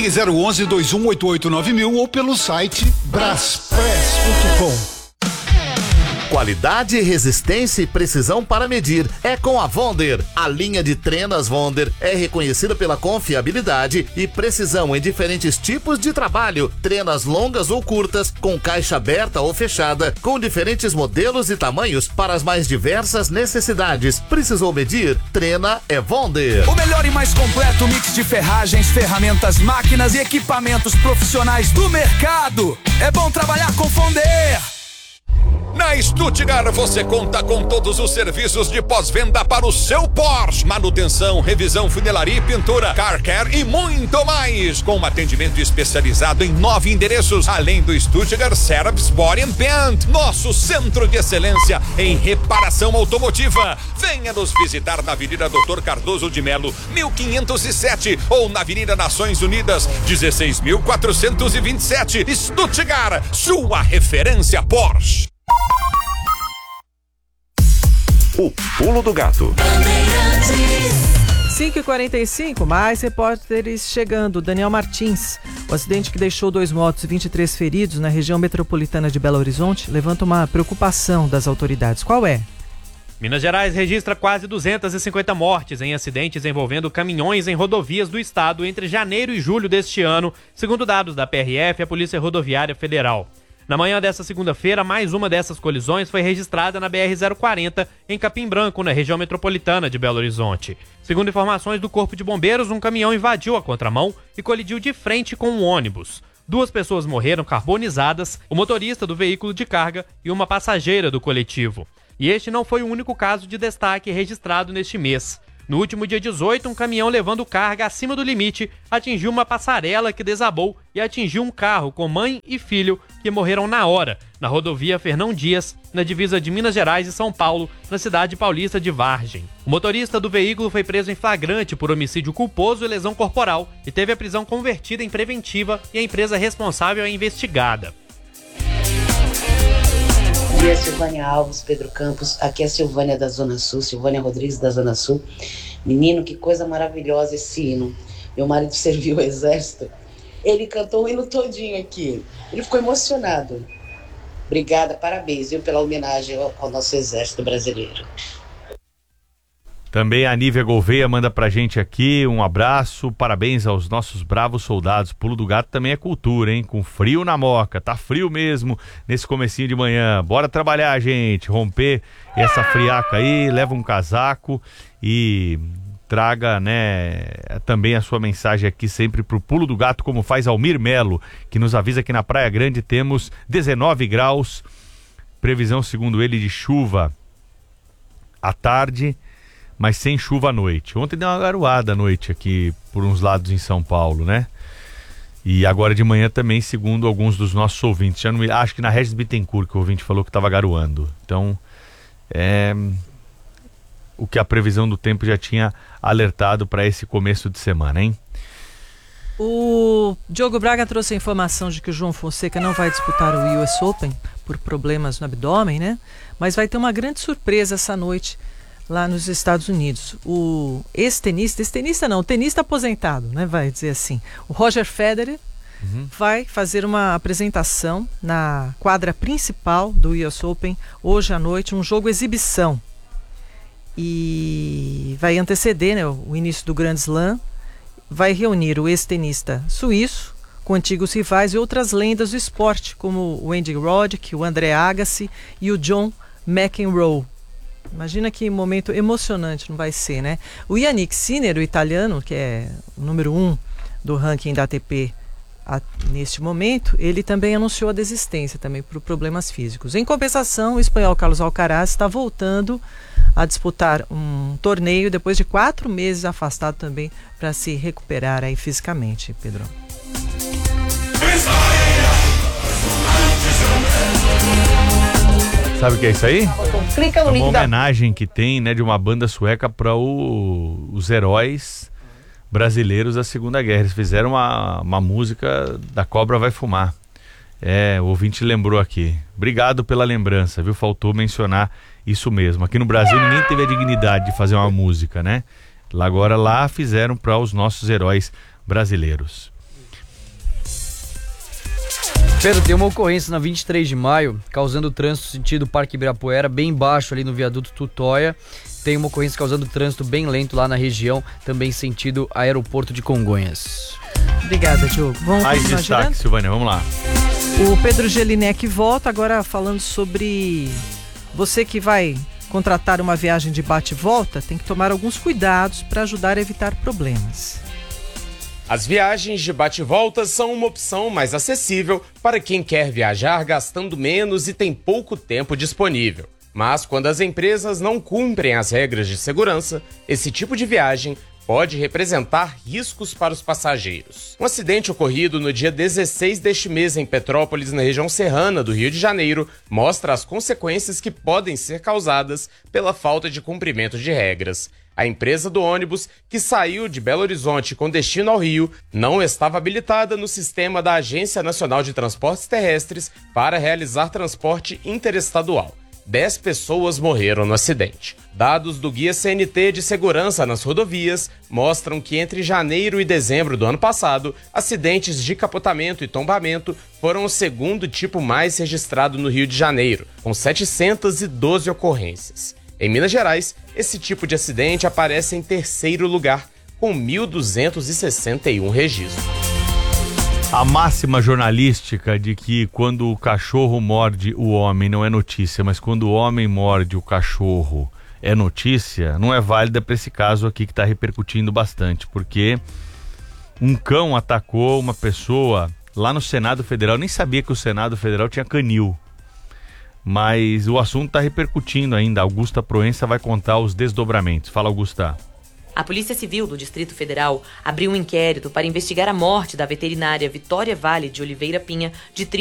Ligue 011-2188-9000 ou pelo site braspress.com. Qualidade, resistência e precisão para medir é com a Wonder. A linha de trenas Wonder é reconhecida pela confiabilidade e precisão em diferentes tipos de trabalho. Trenas longas ou curtas, com caixa aberta ou fechada, com diferentes modelos e tamanhos para as mais diversas necessidades. Precisou medir? Trena é Wonder. O melhor e mais completo mix de ferragens, ferramentas, máquinas e equipamentos profissionais do mercado. É bom trabalhar com Wonder. Na Stuttgart você conta com todos os serviços de pós-venda para o seu Porsche. Manutenção, revisão, funilaria e pintura, car care e muito mais. Com um atendimento especializado em 9 endereços, além do Stuttgart Service Body and Paint, nosso centro de excelência em reparação automotiva. Venha nos visitar na Avenida Dr. Cardoso de Melo, 1507 ou na Avenida Nações Unidas, 16.427. Stuttgart, sua referência Porsche. O Pulo do Gato. 5h45, mais repórteres chegando. Daniel Martins. O acidente que deixou 2 mortos e 23 feridos na região metropolitana de Belo Horizonte levanta uma preocupação das autoridades. Qual é? Minas Gerais registra quase 250 mortes em acidentes envolvendo caminhões em rodovias do estado entre janeiro e julho deste ano, segundo dados da PRF e a Polícia Rodoviária Federal. Na manhã desta segunda-feira, mais uma dessas colisões foi registrada na BR-040, em Capim Branco, na região metropolitana de Belo Horizonte. Segundo informações do Corpo de Bombeiros, um caminhão invadiu a contramão e colidiu de frente com um ônibus. 2 pessoas morreram carbonizadas, o motorista do veículo de carga e uma passageira do coletivo. E este não foi o único caso de destaque registrado neste mês. No último dia 18, um caminhão levando carga acima do limite atingiu uma passarela que desabou e atingiu um carro com mãe e filho que morreram na hora, na rodovia Fernão Dias, na divisa de Minas Gerais e São Paulo, na cidade paulista de Vargem. O motorista do veículo foi preso em flagrante por homicídio culposo e lesão corporal e teve a prisão convertida em preventiva e a empresa responsável é investigada. Bom dia, Silvânia Alves, Pedro Campos. Aqui é a Silvânia da Zona Sul, Silvânia Rodrigues da Zona Sul. Menino, que coisa maravilhosa esse hino. Meu marido serviu o exército. Ele cantou o hino todinho aqui. Ele ficou emocionado. Obrigada, parabéns, viu, pela homenagem ao nosso exército brasileiro. Também a Nívia Gouveia manda pra gente aqui um abraço, parabéns aos nossos bravos soldados. Pulo do Gato também é cultura, hein? Com frio na moca, tá frio mesmo nesse comecinho de manhã. Bora trabalhar, gente, romper essa friaca aí, leva um casaco e traga, né, também a sua mensagem aqui sempre pro Pulo do Gato, como faz Almir Melo, que nos avisa que na Praia Grande temos 19 graus, previsão segundo ele de chuva à tarde, mas sem chuva à noite. Ontem deu uma garoada à noite aqui por uns lados em São Paulo, né? E agora de manhã também, segundo alguns dos nossos ouvintes. Já não, acho que na Regis Bittencourt que o ouvinte falou que estava garoando. Então, o que a previsão do tempo já tinha alertado para esse começo de semana, hein? O Diogo Braga trouxe a informação de que o João Fonseca não vai disputar o US Open por problemas no abdômen, né? Mas vai ter uma grande surpresa essa noite lá nos Estados Unidos. O tenista aposentado, né, vai dizer assim, o Roger Federer vai fazer uma apresentação na quadra principal do US Open hoje à noite, um jogo exibição, e vai anteceder, né, o início do Grand Slam. Vai reunir o ex-tenista suíço com antigos rivais e outras lendas do esporte, como o Andy Roddick, o André Agassi e o John McEnroe. Imagina que momento emocionante não vai ser, né? O Yannick Sinner, o italiano, que é o número 1 do ranking da ATP neste momento, ele também anunciou a desistência também por problemas físicos. Em compensação, o espanhol Carlos Alcaraz está voltando a disputar um torneio depois de 4 meses afastado também para se recuperar aí fisicamente, Pedro. Sabe o que é isso aí? Clica no é link uma homenagem que tem, né, de uma banda sueca para os heróis brasileiros da Segunda Guerra. Eles fizeram uma música da Cobra Vai Fumar. O ouvinte lembrou aqui. Obrigado pela lembrança, viu? Faltou mencionar isso mesmo. Aqui no Brasil ninguém teve a dignidade de fazer uma música, né? Agora lá fizeram para os nossos heróis brasileiros. Pedro, tem uma ocorrência na 23 de maio, causando trânsito sentido Parque Ibirapuera, bem baixo ali no viaduto Tutóia. Tem uma ocorrência causando trânsito bem lento lá na região, também sentido Aeroporto de Congonhas. Obrigada, Diogo. Vamos Mais continuar destaque, girando? Silvânia, vamos lá. O Pedro Gelinek volta agora falando sobre você que vai contratar uma viagem de bate e volta, tem que tomar alguns cuidados para ajudar a evitar problemas. As viagens de bate-volta são uma opção mais acessível para quem quer viajar gastando menos e tem pouco tempo disponível. Mas quando as empresas não cumprem as regras de segurança, esse tipo de viagem pode representar riscos para os passageiros. Um acidente ocorrido no dia 16 deste mês em Petrópolis, na região serrana do Rio de Janeiro, mostra as consequências que podem ser causadas pela falta de cumprimento de regras. A empresa do ônibus, que saiu de Belo Horizonte com destino ao Rio, não estava habilitada no sistema da Agência Nacional de Transportes Terrestres para realizar transporte interestadual. 10 pessoas morreram no acidente. Dados do Guia CNT de Segurança nas Rodovias mostram que entre janeiro e dezembro do ano passado, acidentes de capotamento e tombamento foram o segundo tipo mais registrado no Rio de Janeiro, com 712 ocorrências. Em Minas Gerais, esse tipo de acidente aparece em terceiro lugar, com 1.261 registros. A máxima jornalística de que quando o cachorro morde o homem não é notícia, mas quando o homem morde o cachorro é notícia, não é válida para esse caso aqui que está repercutindo bastante, porque um cão atacou uma pessoa lá no Senado Federal. Nem sabia que o Senado Federal tinha canil. Mas o assunto está repercutindo ainda. Augusta Proença vai contar os desdobramentos. Fala, Augusta. A Polícia Civil do Distrito Federal abriu um inquérito para investigar a morte da veterinária Vitória Vale de Oliveira Pinha, de